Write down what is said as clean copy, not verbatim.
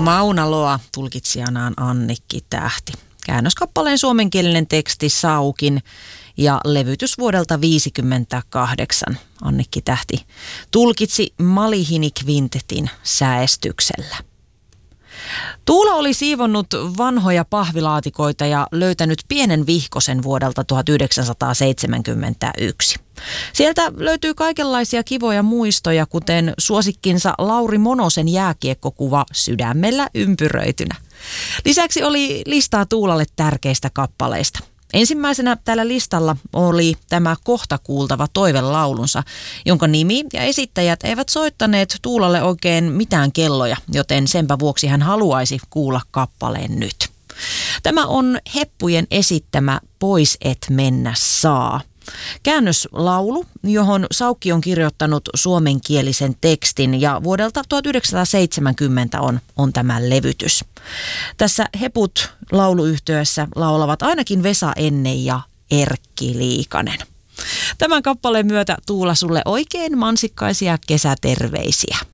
Maunaloa, tulkitsijanaan Annikki Tähti. Käännöskappaleen suomenkielinen teksti Saukin ja levytys vuodelta 1958. Annikki Tähti tulkitsi Malihini Kvintetin säestyksellä. Tuula oli siivonnut vanhoja pahvilaatikoita ja löytänyt pienen vihkosen vuodelta 1971. Sieltä löytyy kaikenlaisia kivoja muistoja, kuten suosikkinsa Lauri Monosen jääkiekkokuva sydämellä ympyröitynä. Lisäksi oli listaa Tuulalle tärkeistä kappaleista. Ensimmäisenä tällä listalla oli tämä kohta kuultava toivelaulunsa, jonka nimi ja esittäjät eivät soittaneet Tuulalle oikein mitään kelloja, joten senpä vuoksi hän haluaisi kuulla kappaleen nyt. Tämä on Heppujen esittämä Pois et mennä saa. Käännöslaulu, johon Saukki on kirjoittanut suomenkielisen tekstin ja vuodelta 1970 on tämä levytys. Tässä Heput lauluyhtyössä laulavat ainakin Vesa Enne ja Erkki Liikanen. Tämän kappaleen myötä Tuula sulle oikein mansikkaisia kesäterveisiä.